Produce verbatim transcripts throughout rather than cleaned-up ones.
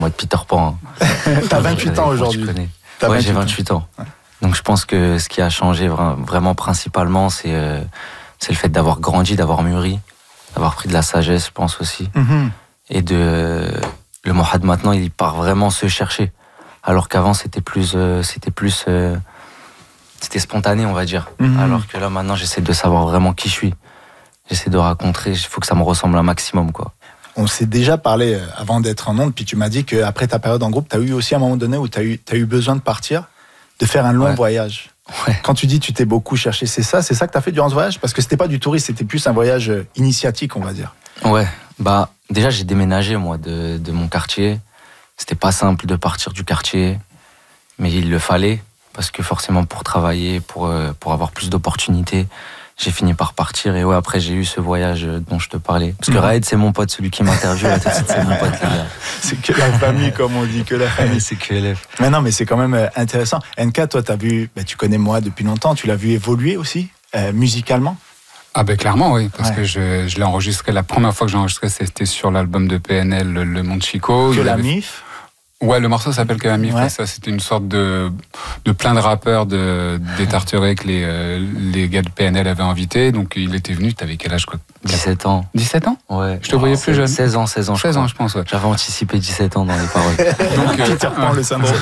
Moi, de Peter Pan. Hein. T'as vingt-huit ans aujourd'hui. T'as ouais, j'ai vingt-huit ans. ans. Ouais. Donc je pense que ce qui a changé vraiment principalement, c'est, euh, c'est le fait d'avoir grandi, d'avoir mûri, d'avoir pris de la sagesse, je pense aussi. Mm-hmm. Et de... Le Mohad maintenant, il part vraiment se chercher. Alors qu'avant, c'était plus... Euh, c'était plus euh, c'était spontané, on va dire. Mm-hmm. Alors que là, maintenant, j'essaie de savoir vraiment qui je suis. J'essaie de raconter, il faut que ça me ressemble un maximum, quoi. On s'est déjà parlé avant d'être en ondes, puis tu m'as dit qu'après ta période en groupe, tu as eu aussi un moment donné où tu as eu, t'as eu besoin de partir, de faire un long ouais. voyage. Ouais. Quand tu dis tu t'es beaucoup cherché, c'est ça, c'est ça que tu as fait durant ce voyage? Parce que c'était pas du tourisme, c'était plus un voyage initiatique, on va dire. Ouais, bah déjà j'ai déménagé moi de, de mon quartier. C'était pas simple de partir du quartier, mais il le fallait, parce que forcément pour travailler, pour, pour avoir plus d'opportunités, j'ai fini par partir et ouais, après j'ai eu ce voyage dont je te parlais. Parce que mmh. Raed, c'est mon pote, celui qui m'interviewe, là, tout de suite, c'est mon pote. C'est que la famille, comme on dit, que la famille. C'est que L F. Mais non, mais c'est quand même intéressant. N K, toi, t'as vu, bah, tu connais moi depuis longtemps, tu l'as vu évoluer aussi, euh, musicalement? Ah ben clairement, oui, parce ouais. que je, je l'ai enregistré, la première fois que j'ai enregistré, c'était sur l'album de P N L, Le Monde Chico. Que la M I F. Ouais, le morceau s'appelle Que la M I F, ouais. Ça c'était une sorte de, de plein de rappeurs de, des Tarterets que les, euh, les gars de P N L avaient invités, donc il était venu, t'avais quel âge quoi? dix-sept ans. dix-sept ans? Ouais. Je te voyais plus jeune. seize ans, seize ans. seize ans, je pense, ouais. J'avais anticipé dix-sept ans dans les paroles. Donc, euh, Peter Pan, le syndrome.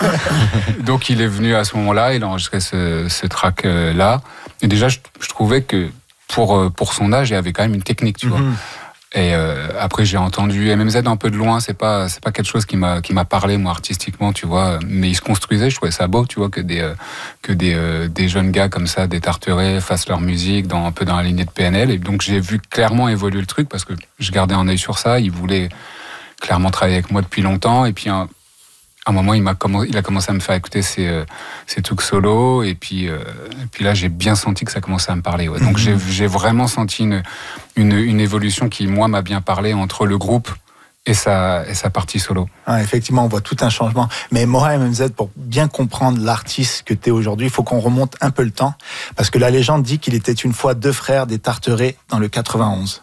Donc il est venu à ce moment-là, il a enregistré ce, ce track-là, et déjà je, je trouvais que pour, pour son âge, il y avait quand même une technique, tu mm-hmm. vois. Et euh, après j'ai entendu M M Z un peu de loin, c'est pas c'est pas quelque chose qui m'a qui m'a parlé moi artistiquement, tu vois, mais il se construisait, je trouvais ça beau, tu vois, que des euh, que des euh, des jeunes gars comme ça, des Tarterets, fassent leur musique dans un peu dans la lignée de P N L, et donc j'ai vu clairement évoluer le truc parce que je gardais un œil sur ça, il voulait clairement travailler avec moi depuis longtemps, et puis un, à un moment il m'a commencé, il a commencé à me faire écouter ses euh, ses trucs solo, et puis euh, et puis là j'ai bien senti que ça commençait à me parler, ouais. Donc j'ai j'ai vraiment senti une une une évolution qui moi m'a bien parlé entre le groupe et sa et sa partie solo. Ah, effectivement, on voit tout un changement. Mais Moha M M Z, pour bien comprendre l'artiste que t'es aujourd'hui, il faut qu'on remonte un peu le temps, parce que la légende dit qu'il était une fois deux frères des Tarterets dans le quatre-vingt-onze.